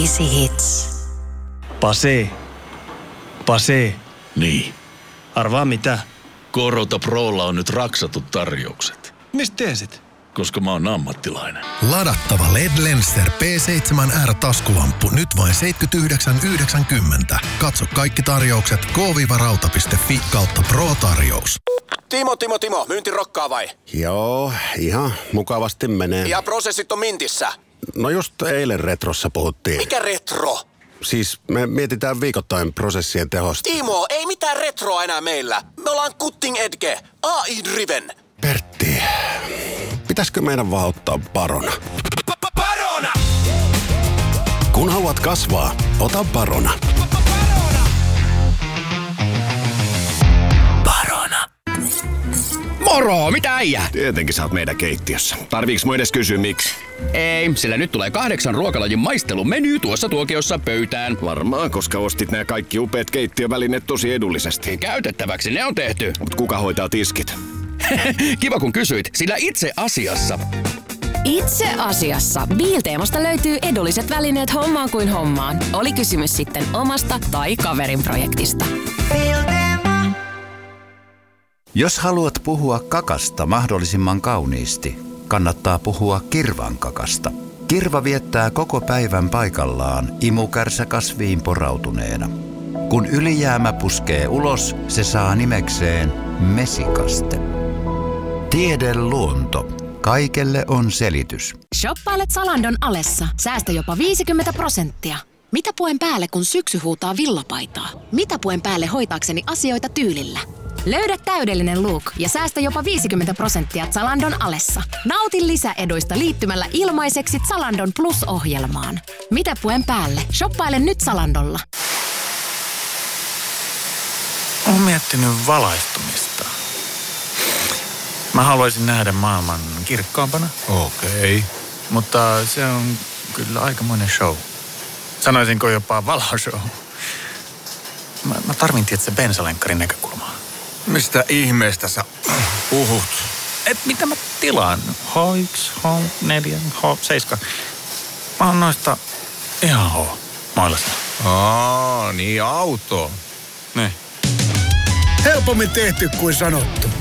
Easy Hits. Pase. Niin. Arvaa mitä? Korota Prolla on nyt raksatut tarjoukset. Mistä tiesit? Koska mä oon ammattilainen. Ladattava LED Lenser P7R-taskulamppu nyt vain 79,90. Katso kaikki tarjoukset k-rauta.fi kautta Pro-tarjous. Timo, myynti rokkaa vai? Joo, ihan mukavasti menee. Ja prosessit on mintissä? No just eilen Retrossa puhuttiin. Mikä retro? Siis me mietitään viikoittain prosessien tehosta. Timo, ei mitään retroa enää meillä. Me ollaan cutting edge, AI-driven. Pertti, pitäisikö meidän vaan ottaa Barona? Barona! Kun haluat kasvaa, ota Barona. Barona. Moro, mitä äijä? Tietenkin sä oot meidän keittiössä. Tarviiks mun edes kysyä miksi? Ei, sillä nyt tulee 8 ruokalajin maistelumeny tuossa tuokiossa pöytään. Varmaan, koska ostit nämä kaikki upeat keittiövälineet tosi edullisesti. Käytettäväksi ne on tehty. Mut kuka hoitaa tiskit? Kiva kun kysyit, sillä itse asiassa Biilteemasta löytyy edulliset välineet hommaan kuin hommaan. Oli kysymys sitten omasta tai kaverin projektista. Jos haluat puhua kakasta mahdollisimman kauniisti, kannattaa puhua kirvan kakasta. Kirva viettää koko päivän paikallaan imukärsä-kasviin porautuneena. Kun ylijäämä puskee ulos, se saa nimekseen mesikaste. Tiede luonto. Kaikelle on selitys. Shoppailet Zalandon alessa. Säästä jopa 50%. Mitä puen päälle, kun syksy huutaa villapaitaa? Mitä puen päälle hoitaakseni asioita tyylillä? Löydä täydellinen look ja säästä jopa 50% Zalandon alessa. Nauti lisäeduista liittymällä ilmaiseksi Zalandon Plus-ohjelmaan. Mitä puen päälle? Shoppaile nyt Zalandolla. Olen miettinyt valaistumista. Mä haluaisin nähdä maailman kirkkaampana. Okei. Mutta se on kyllä aikamoinen show. Sanoisinko jopa valoshow. Mä tarvin tietysti bensalenkkarin näkökulmaa. Mistä ihmeestä sä puhut? Mitä mä tilaan? H1, H4, H7. Mä oon noista ihan H-mailasta. Niin auto. Ne. Helpommin tehty kuin sanottu.